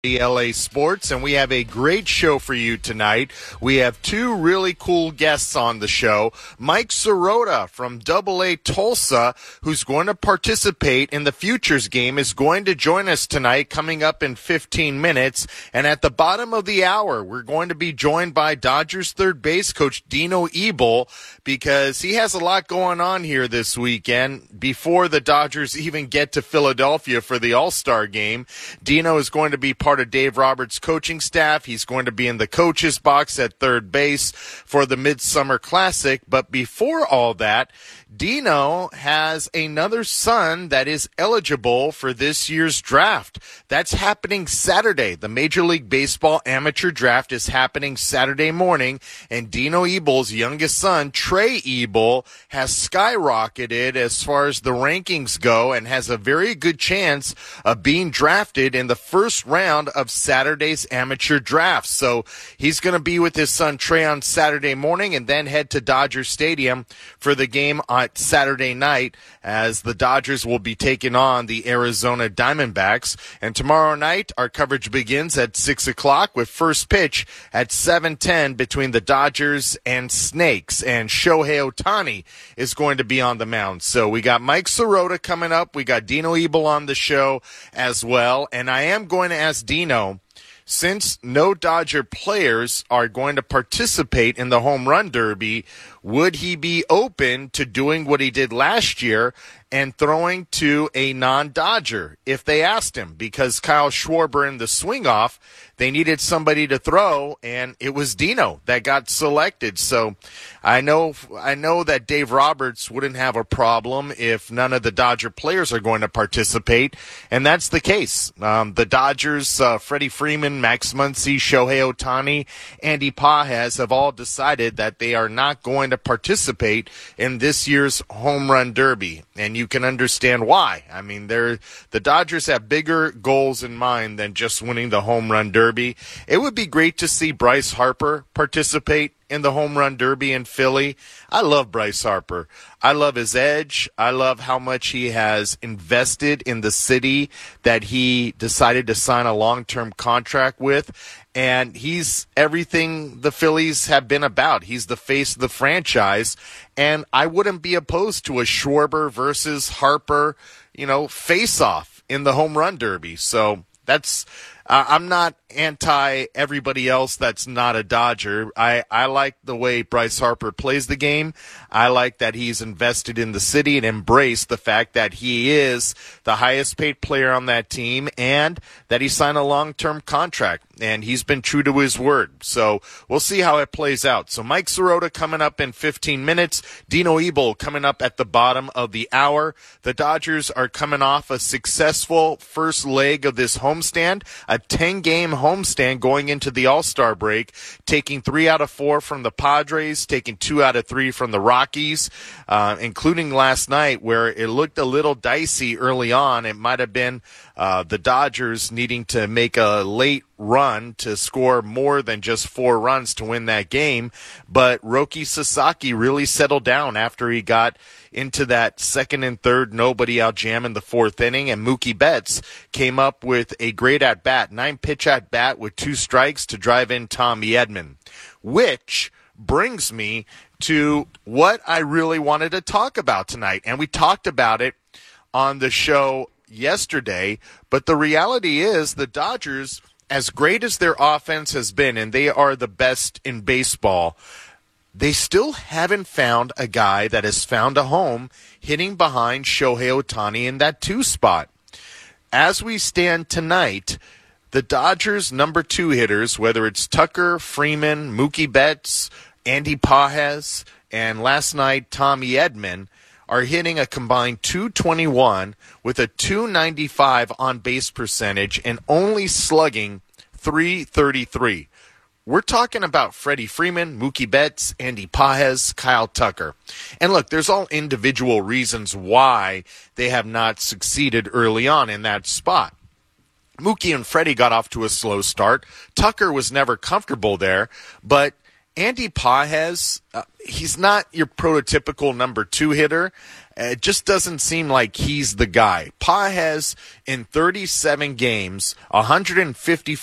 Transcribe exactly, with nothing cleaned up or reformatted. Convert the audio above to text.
L A Sports, and we have a great show for you tonight. We have two really cool guests on the show. Mike Sirota from Double A Tulsa, who's going to participate in the Futures game, is going to join us tonight, coming up in fifteen minutes. And at the bottom of the hour, we're going to be joined by Dodgers third base coach Dino Ebel, because he has a lot going on here this weekend. Before the Dodgers even get to Philadelphia for the All-Star game, Dino is going to be part of Dave Roberts' coaching staff. He's going to be in the coach's box at third base for the Midsummer Classic. But before all that, Dino has another son that is eligible for this year's draft. That's happening Saturday. The Major League Baseball amateur draft is happening Saturday morning, and Dino Ebel's youngest son, Trey Ebel, has skyrocketed as far as the rankings go and has a very good chance of being drafted in the first round of Saturday's amateur draft. So he's going to be with his son Trey on Saturday morning and then head to Dodger Stadium for the game on Saturday night, as the Dodgers will be taking on the Arizona Diamondbacks. And tomorrow night, our coverage begins at six o'clock with first pitch at seven ten between the Dodgers and Snakes. And Shohei Ohtani is going to be on the mound. So we got Mike Sirota coming up. We got Dino Ebel on the show as well. And I am going to ask Dino, since no Dodger players are going to participate in the Home Run Derby, would he be open to doing what he did last year and throwing to a non-Dodger if they asked him? Because Kyle Schwarber in the swing-off, they needed somebody to throw, and it was Dino that got selected. So I know I know that Dave Roberts wouldn't have a problem if none of the Dodger players are going to participate, and that's the case. Um, the Dodgers, uh, Freddie Freeman, Max Muncy, Shohei Ohtani, Andy Pages have all decided that they are not going to participate in this year's Home Run Derby, and you can understand why. I mean, they're, the Dodgers have bigger goals in mind than just winning the Home Run Derby. It would be great to see Bryce Harper participate in the Home Run Derby in Philly. I love Bryce Harper. I love his edge. I love how much he has invested in the city that he decided to sign a long-term contract with. And he's everything the Phillies have been about. He's the face of the franchise. And I wouldn't be opposed to a Schwarber versus Harper, you know, face-off in the Home Run Derby. So that's uh, I'm not anti everybody else that's not a Dodger. I, I like the way Bryce Harper plays the game. I like that he's invested in the city and embraced the fact that he is the highest paid player on that team and that he signed a long-term contract, and he's been true to his word. So we'll see how it plays out. So Mike Sirota coming up in fifteen minutes. Dino Ebel coming up at the bottom of the hour. The Dodgers are coming off a successful first leg of this homestand, a ten-game homestand going into the All-Star break, taking three out of four from the Padres, taking two out of three from the Rockies, uh, including last night where it looked a little dicey early on. It might have been uh, the Dodgers needing to make a late run to score more than just four runs to win that game, but Roki Sasaki really settled down after he got into that second and third nobody out jam in the fourth inning, and Mookie Betts came up with a great at-bat, nine-pitch at-bat with two strikes to drive in Tommy Edman, which brings me to what I really wanted to talk about tonight, and we talked about it on the show yesterday, but the reality is the Dodgers, as great as their offense has been, and they are the best in baseball, they still haven't found a guy that has found a home hitting behind Shohei Ohtani in that two spot. As we stand tonight, the Dodgers' number two hitters, whether it's Tucker, Freeman, Mookie Betts, Andy Pages, and last night Tommy Edman, are hitting a combined two twenty-one with a two ninety-five on-base percentage and only slugging three thirty-three. We're talking about Freddie Freeman, Mookie Betts, Andy Pages, Kyle Tucker. And look, there's all individual reasons why they have not succeeded early on in that spot. Mookie and Freddie got off to a slow start. Tucker was never comfortable there, but Andy Pages, uh, he's not your prototypical number two hitter. It just doesn't seem like he's the guy. Pages in thirty-seven games, one hundred fifty